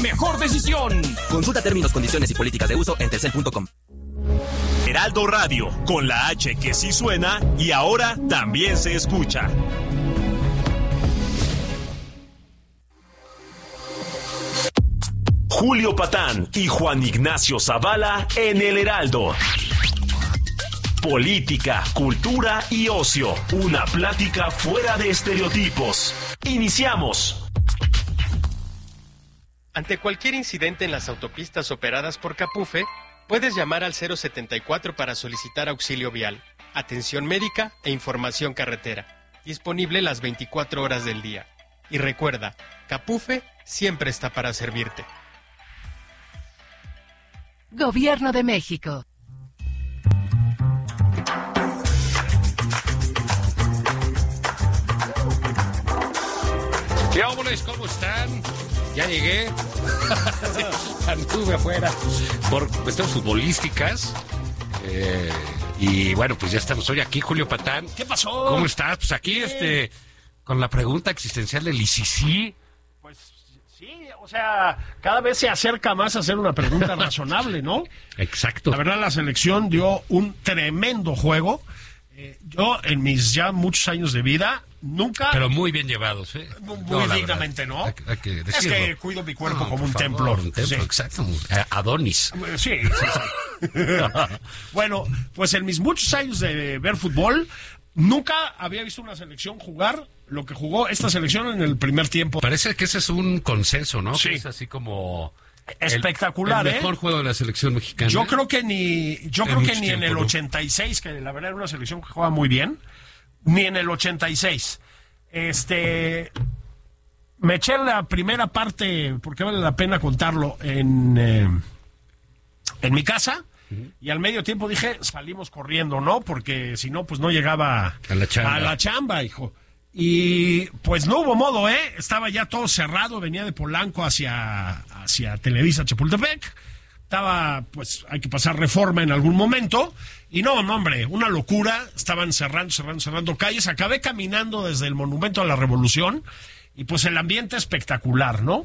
mejor decisión. Consulta términos, condiciones y políticas de uso en telcel.com. Heraldo Radio, con la H que sí suena y ahora también se escucha. Julio Patán y Juan Ignacio Zavala en el Heraldo. Política, cultura y ocio. Una plática fuera de estereotipos. Iniciamos. Ante cualquier incidente en las autopistas operadas por Capufe, puedes llamar al 074 para solicitar auxilio vial, atención médica e información carretera. Disponible las 24 horas del día. Y recuerda, Capufe siempre está para servirte. Gobierno de México. ¿Qué óboles? ¿Cómo están? Ya llegué. Anduve afuera por cuestiones futbolísticas. Y bueno, pues ya estamos hoy aquí, Julio Patán. ¿Qué pasó? ¿Cómo estás? Pues aquí, con la pregunta existencial del ICC. Pues sí, o sea, cada vez se acerca más a hacer una pregunta razonable, ¿no? Exacto. La verdad, la selección dio un tremendo juego. Yo, en mis ya muchos años de vida, nunca... Pero muy bien llevados, ¿eh? Muy dignamente, ¿no? Hay que decirlo. Es que cuido mi cuerpo como un templo. Un templo, sí. Exacto. Adonis. Sí. Bueno, pues en mis muchos años de ver fútbol, nunca había visto una selección jugar lo que jugó esta selección en el primer tiempo. Parece que ese es un consenso, ¿no? Sí. Que es así como... Espectacular, el mejor juego de la selección mexicana. Yo creo que ni en el 86, que la verdad era una selección que jugaba muy bien, ni en el 86. Me eché la primera parte, porque vale la pena contarlo, en mi casa, y al medio tiempo dije, salimos corriendo, ¿no? Porque si no, pues no llegaba a la chamba, hijo. Y pues no hubo modo, ¿eh? Estaba ya todo cerrado, venía de Polanco hacia Televisa Chapultepec. Estaba, pues, hay que pasar Reforma en algún momento. Y no, hombre, una locura. Estaban cerrando calles. Acabé caminando desde el Monumento a la Revolución. Y pues el ambiente espectacular, ¿no?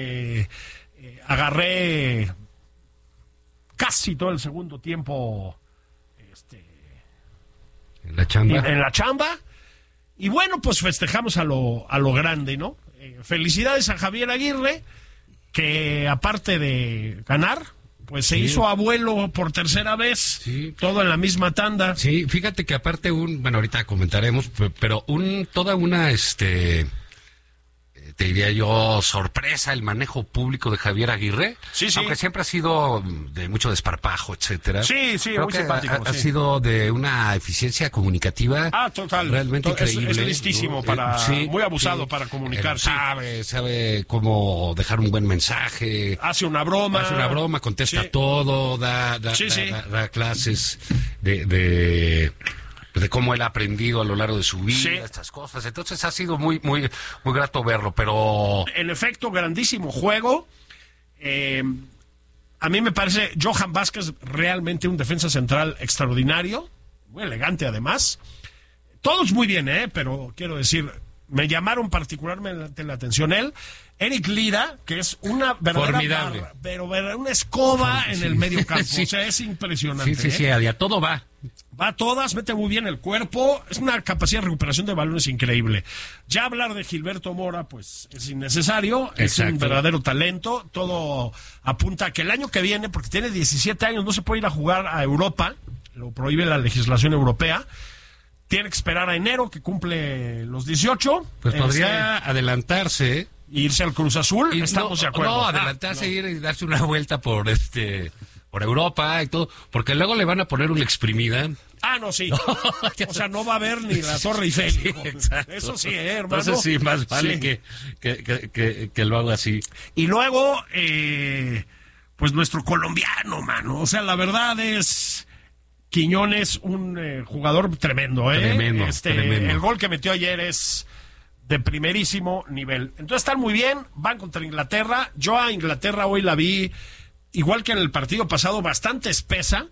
Agarré casi todo el segundo tiempo en la chamba. Y bueno, pues festejamos a lo grande, ¿no? Felicidades a Javier Aguirre, que aparte de ganar, pues se hizo abuelo por tercera vez, sí. Todo en la misma tanda. Sí, fíjate que aparte bueno, ahorita comentaremos, pero toda una, te diría yo, sorpresa el manejo público de Javier Aguirre. Sí. Aunque siempre ha sido de mucho desparpajo, etcétera. Sí, creo muy que simpático. Ha sido de una eficiencia comunicativa. Total. Realmente increíble. Es listísimo, ¿no? muy abusado para comunicar. Sabe cómo dejar un buen mensaje. Hace una broma, contesta todo, da clases de cómo él ha aprendido a lo largo de su vida, estas cosas. Entonces ha sido muy, muy, muy grato verlo, pero... En efecto, grandísimo juego. A mí me parece Johan Vázquez realmente un defensa central extraordinario, muy elegante además. Todos muy bien, pero quiero decir, me llamaron particularmente la atención él. Eric Lira, que es una verdadera una escoba en el medio campo. Sí. O sea, es impresionante. Sí, a todo va. Va a todas, mete muy bien el cuerpo, es una capacidad de recuperación de balones increíble. Ya hablar de Gilberto Mora, pues es innecesario, Exacto. Es un verdadero talento, todo apunta a que el año que viene, porque tiene 17 años, no se puede ir a jugar a Europa, lo prohíbe la legislación europea, tiene que esperar a enero, que cumple los 18. Pues podría adelantarse. Irse al Cruz Azul, estamos de acuerdo. No, adelantarse, ir y darse una vuelta por Europa y todo, porque luego le van a poner una exprimida. No, sí. O sea, no va a haber ni la Torre Eiffel. Sí, exacto. Eso sí, hermano. Entonces sí, más vale que lo haga así. Y luego, pues nuestro colombiano, mano. O sea, la verdad es... Quiñones, un jugador tremendo, Tremendo. El gol que metió ayer es de primerísimo nivel. Entonces están muy bien, van contra Inglaterra. Yo a Inglaterra hoy la vi, igual que en el partido pasado, bastante espesa.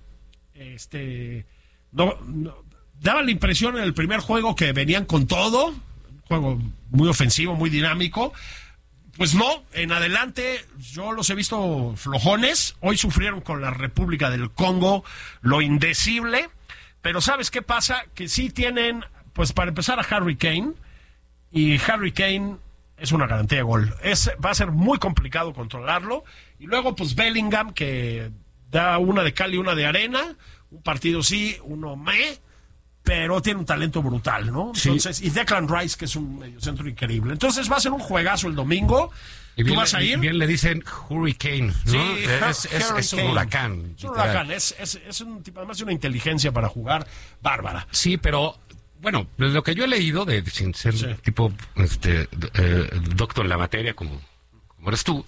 Daba la impresión en el primer juego que venían con todo, un juego muy ofensivo, muy dinámico. Pues no, en adelante yo los he visto flojones. Hoy sufrieron con la República del Congo lo indecible. Pero ¿sabes qué pasa? Que sí tienen, pues para empezar, a Harry Kane. Y Harry Kane es una garantía de gol. Va a ser muy complicado controlarlo. Y luego, pues Bellingham, que da una de cal y una de arena. Un partido sí, uno pero tiene un talento brutal, ¿no? Entonces, sí. Y Declan Rice, que es un mediocentro increíble. Entonces va a ser un juegazo el domingo. Y bien, ¿tú vas a ir? Bien le dicen Hurricane, ¿no? Sí, es un huracán. Es un huracán, es un tipo, además de una inteligencia para jugar bárbara. Sí, pero bueno, lo que yo he leído, sin ser tipo doctor en la materia, como eres tú,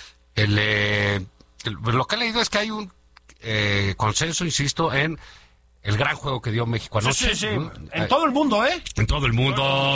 lo que he leído es que hay un consenso, insisto, en el gran juego que dio México anoche. Sí. En todo el mundo, ¿eh? En todo el mundo,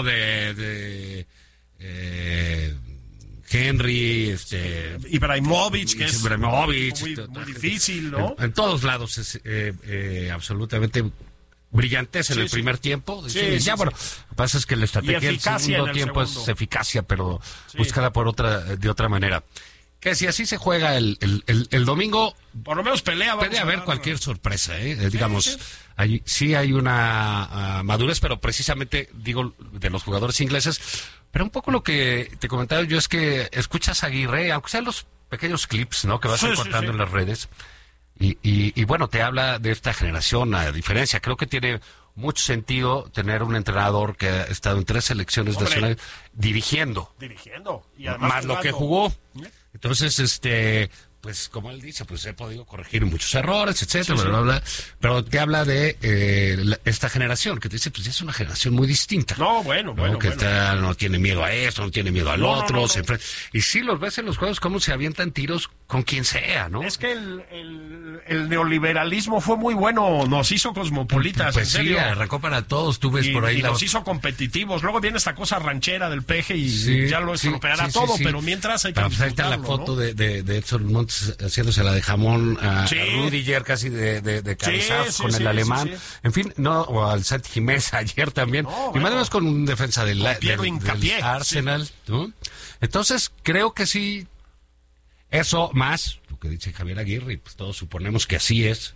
Henry, Ibrahimovic, que es muy difícil, ¿no? En todos lados es absolutamente brillantez en el primer tiempo. Bueno, lo que pasa es que la estrategia del segundo tiempo es eficacia, pero buscada de otra manera. Que si así se juega el domingo, por lo menos puede haber cualquier sorpresa, digamos. Sí hay una madurez, pero precisamente digo de los jugadores ingleses. Pero un poco lo que te comentaba yo es que escuchas a Aguirre, aunque sean los pequeños clips, ¿no?, que vas encontrando en las redes, y bueno, te habla de esta generación, a diferencia. Creo que tiene mucho sentido tener un entrenador que ha estado en 3 selecciones nacionales dirigiendo. Y además más lo que jugó. Entonces, pues como él dice, pues he podido corregir muchos errores, etcétera, bla, bla, bla. Pero te habla de esta generación, que te dice, pues es una generación muy distinta. Bueno. No tiene miedo a esto, no tiene miedo al otro. No. Y sí los ves en los juegos cómo se avientan tiros con quien sea, ¿no? Es que el neoliberalismo fue muy bueno, nos hizo cosmopolitas, pues en serio. Sí, arrancó para todos, tú ves por ahí. Y nos hizo competitivos. Luego viene esta cosa ranchera del peje y ya lo estropeará todo, pero mientras hay que pues ahí está la foto, ¿no?, de Edson Montes haciéndose la de jamón a Rudiger, casi de cabezazo con el alemán. En fin, o al Santi Jiménez ayer también. Y más o menos con un defensa del Arsenal, ¿no? Entonces, creo que sí, eso más lo que dice Javier Aguirre, pues todos suponemos que así es.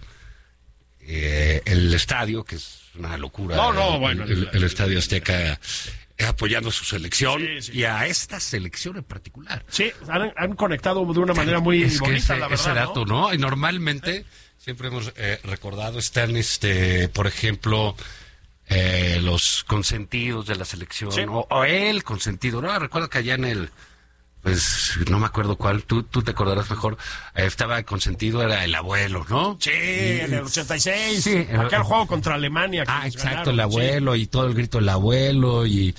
El estadio, que es una locura. El Estadio Azteca apoyando a su selección y a esta selección en particular. Sí, han conectado de una manera muy bonita, la verdad. Ese dato, ¿no? Y normalmente, siempre hemos recordado, están, por ejemplo, los consentidos de la selección, o el consentido, ¿no? Recuerdo que allá pues no me acuerdo cuál, tú te acordarás mejor, estaba consentido, era el abuelo, ¿no? Sí, en el 86, aquel juego contra Alemania. Exacto, ganaron, el abuelo, y todo el grito del abuelo, y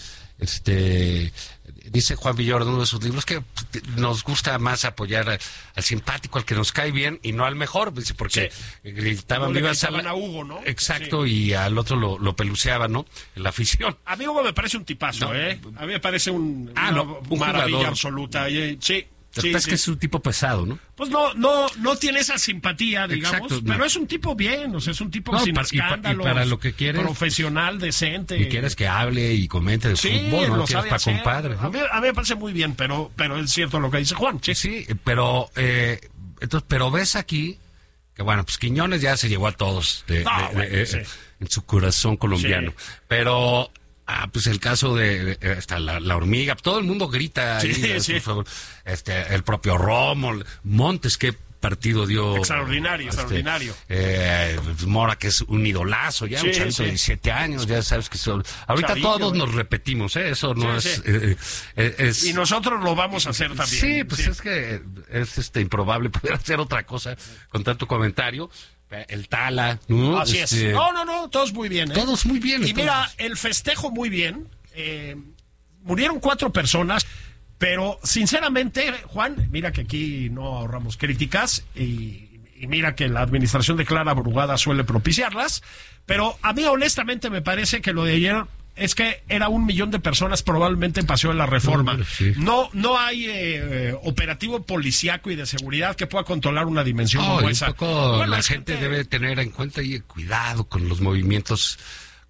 dice Juan Villoro en uno de sus libros que nos gusta más apoyar al simpático, al que nos cae bien, y no al mejor, porque gritaban vivas a Hugo, ¿no? Exacto, y al otro lo peluceaban, ¿no? En la afición. A mí Hugo me parece un tipazo, ¿no? A mí me parece una maravilla jugador absoluta. Es que es un tipo pesado, ¿no? Pues no tiene esa simpatía, digamos. Exacto, pero es un tipo bien, o sea, es me parece sin escándalos. Y para lo que quieres, profesional, decente. Y quieres que hable y comente de fútbol, no quieres para compadre, ¿no? A mí me parece muy bien, pero es cierto lo que dice Juan. Sí, pero ves aquí que, bueno, pues Quiñones ya se llevó a todos en su corazón colombiano. Pero pues el caso de hasta la hormiga, todo el mundo grita ahí, el propio Romo, Montes, qué partido dio. Extraordinario. Mora, que es un idolazo, ya un chavito de 17 años, ya sabes que ahorita todos nos repetimos, eso no es. Y nosotros lo vamos a hacer también. Sí, pues es que es improbable poder hacer otra cosa con tanto comentario. El Tala, ¿no? Así es. No, todos muy bien. Todos muy bien. Y mira, el festejo muy bien. Murieron 4 personas, pero sinceramente, Juan, mira que aquí no ahorramos críticas y mira que la administración de Clara Brugada suele propiciarlas, pero a mí honestamente me parece que lo de ayer es que era 1 millón de personas probablemente en Paseo de la Reforma. No hay operativo policíaco y de seguridad que pueda controlar una dimensión como esa. La gente debe tener en cuenta y cuidado con los movimientos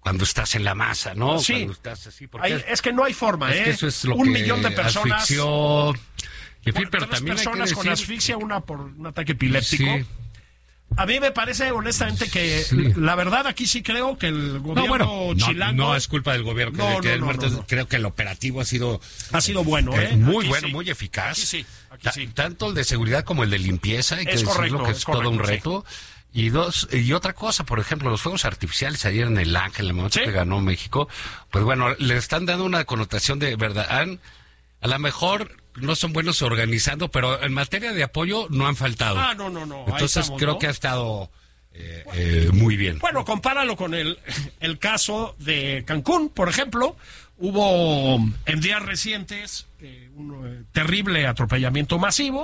cuando estás en la masa, ¿no? Sí. Cuando estás así, porque Es que no hay forma, es que eso es lo 1 que millón de personas. asfixió. En fin, pero 3 también hay que personas con decir, asfixia, una por un ataque epiléptico. sí. A mí me parece honestamente que la verdad aquí sí creo que el gobierno chilango no es culpa del gobierno que el muerto. No. Creo que el operativo ha sido bueno, muy Aquí bueno, sí. muy eficaz. Aquí sí. Tanto el de seguridad como el de limpieza, hay que Es decirlo, correcto, que es todo un sí. reto. Y otra cosa, por ejemplo, los fuegos artificiales ayer en el Ángel, el momento que ganó México, pues bueno, le están dando una connotación de verdad. A lo mejor no son buenos organizando, pero en materia de apoyo no han faltado. No. Entonces Ahí estamos, creo que ha estado muy bien. Bueno, compáralo con el caso de Cancún, por ejemplo. Hubo en días recientes un terrible atropellamiento masivo.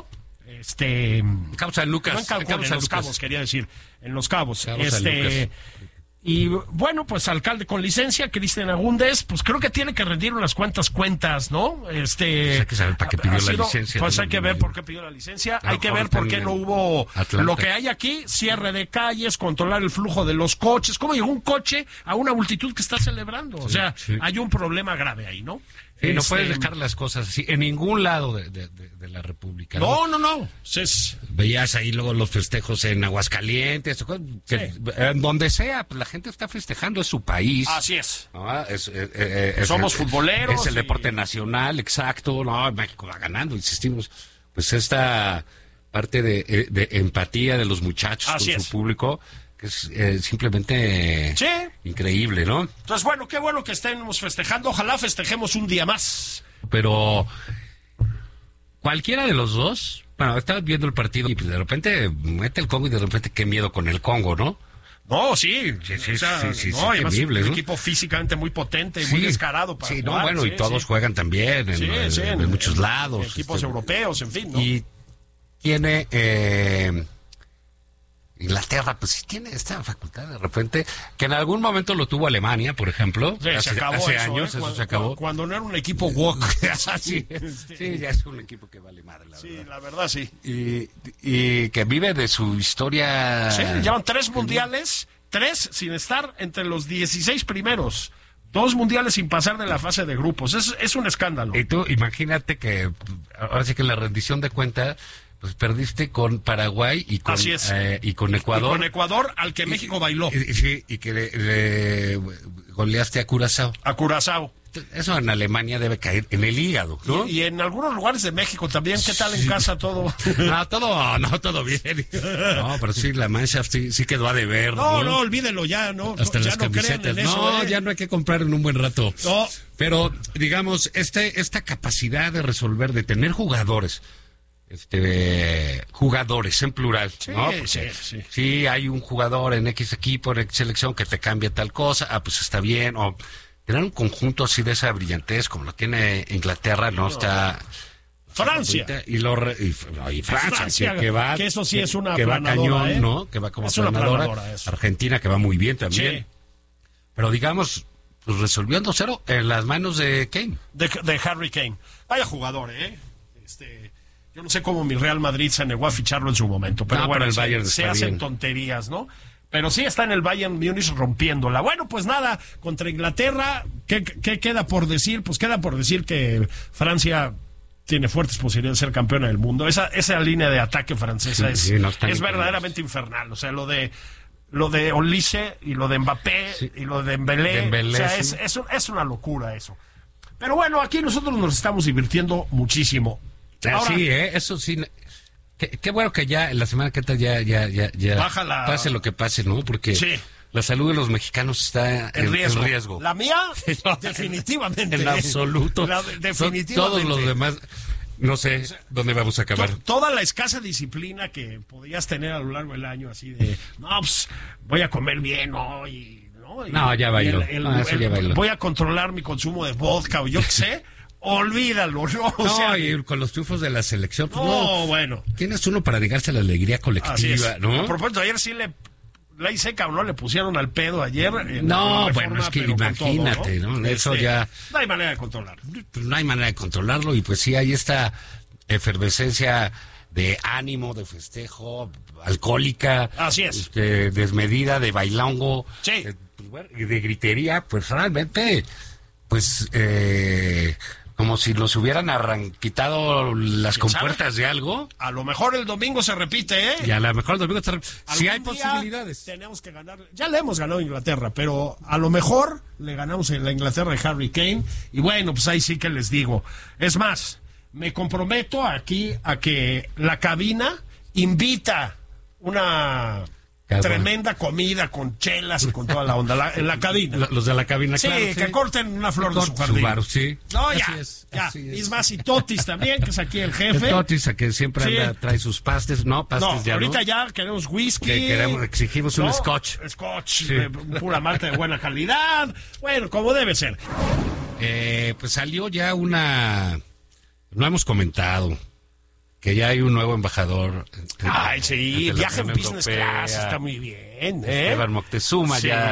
Causa en Lucas. No en Cancún, en Los Cabos, quería decir. En Los Cabos. Lucas. Y bueno, pues alcalde con licencia, Cristian Agúndez, pues creo que tiene que rendir unas cuantas cuentas, ¿no? Pues hay que saber para qué pidió la licencia. Pues hay que ver por qué pidió la licencia, Claro, hay que ver por qué no hubo Atlanta. lo que hay aquí, cierre de calles, controlar el flujo de los coches. ¿Cómo llegó un coche a una multitud que está celebrando? O sea, hay un problema grave ahí, ¿no? Sí, no puedes dejar las cosas así en ningún lado de la República. No. Veías ahí luego los festejos en Aguascalientes, en donde sea, pues la gente está festejando, es su país. Así es. ¿No? Somos futboleros. Es el deporte nacional, exacto. No, México va ganando, insistimos. Pues esta parte de empatía de los muchachos Así con es. su público, que es simplemente increíble, ¿no? Entonces, bueno, qué bueno que estemos festejando. Ojalá festejemos un día más. Pero cualquiera de los dos, bueno, estaba viendo el partido y pues de repente mete el Congo y de repente qué miedo con el Congo, ¿no? No, sí. Sí, Además, temibles, un ¿no? equipo físicamente muy potente y muy descarado para sí, jugar. Y todos juegan también en muchos lados. Equipos europeos, en fin, ¿no? Y tiene Inglaterra, pues sí tiene esta facultad de repente, que en algún momento lo tuvo Alemania, por ejemplo. Sí, hace eso, años, eso se acabó. Cuando no era un equipo woke. Sí, ya es un equipo que vale madre, la verdad. Sí, la verdad, sí. Y que vive de su historia. Sí, llevan 3 mundiales, 3 sin estar entre los 16 primeros. 2 mundiales sin pasar de la fase de grupos. Es un escándalo. Y tú imagínate que, ahora sí que en la rendición de cuentas, pues perdiste con Paraguay y con, Así es. Y con Ecuador. Y con Ecuador, al que México bailó. Y que le goleaste a Curazao. A Curazao. Eso en Alemania debe caer en el hígado, ¿no? Y en algunos lugares de México también. ¿Qué tal en casa todo? todo bien. No, pero sí, la Mannschaft sí quedó a deber. No, olvídelo ya, ¿no? Hasta ya las no crean camisetas. en eso, ya no hay que comprar en un buen rato. No. Pero, digamos, esta capacidad de resolver, de tener jugadores en plural, ¿no? Porque sí, hay un jugador en X equipo, en X selección que te cambia tal cosa, pues está bien, o tener un conjunto así de esa brillantez como lo tiene Inglaterra, no está Francia y Francia que va, que eso sí es una que va planadora, cañón, ¿no? Que va como es una planadora. eso. Argentina que va muy bien también. Sí. Pero digamos, pues resolvió 2-0 en las manos de Kane. De Harry Kane. Vaya jugador, yo no sé cómo mi Real Madrid se negó a ficharlo en su momento, pero bueno, el Bayern se está hacen bien. Tonterías, ¿no? Pero sí está en el Bayern Múnich rompiéndola. Bueno, pues nada, contra Inglaterra, ¿qué queda por decir? Pues queda por decir que Francia tiene fuertes posibilidades de ser campeona del mundo. Esa línea de ataque francesa es verdaderamente infernal. O sea, lo de Olise y lo de Mbappé y lo de Dembélé, o sea, es una locura eso. Pero bueno, aquí nosotros nos estamos divirtiendo muchísimo. Ahora, sí, eso sí. Qué bueno que ya en la semana que entra ya pase lo que pase, ¿no? Porque la salud de los mexicanos está en riesgo. La mía, definitivamente. En absoluto. Definitivamente. Todos los demás, no sé dónde vamos a acabar. Toda la escasa disciplina que podías tener a lo largo del año, así de, pues, voy a comer bien hoy, ¿no? Ya bailó. Ya bailó. Voy a controlar mi consumo de vodka o yo qué sé. Olvídalo, ¿no? O sea, y con los triunfos de la selección, pues bueno. ¿Quién es uno para negarse a la alegría colectiva, no? A propósito, ayer sí ley seca, ¿no? Le pusieron al pedo ayer. Bueno, es que imagínate, todo, ¿no? Eso ya... No hay manera de controlarlo. Pues no hay manera de controlarlo y pues sí hay esta efervescencia de ánimo, de festejo, alcohólica. Así es. Desmedida, de bailongo. Sí. de gritería, pues realmente, pues, como si nos hubieran quitado las compuertas de algo. A lo mejor el domingo se repite, ¿eh? Y a lo mejor el domingo sí hay posibilidades. Tenemos que ganar. Ya le hemos ganado a Inglaterra, pero a lo mejor le ganamos a la Inglaterra de Harry Kane. Y bueno, pues ahí sí que les digo. Es más, me comprometo aquí a que la cabina invita una tremenda comida con chelas y con toda la onda en la cabina. Los de la cabina, sí, claro. Que corten una flor de su jardín. Sí. No, ya. Así es. Más, y Totis también, que es aquí el jefe. El Totis, que siempre trae sus pastes. No, pastes ya ahorita no. Ya queremos whisky. Exigimos un scotch. Scotch, pura malta de buena calidad. Bueno, como debe ser. Pues salió ya no hemos comentado que ya hay un nuevo embajador. Ay, sí, viaja en business class, está muy bien. Esteban Moctezuma ya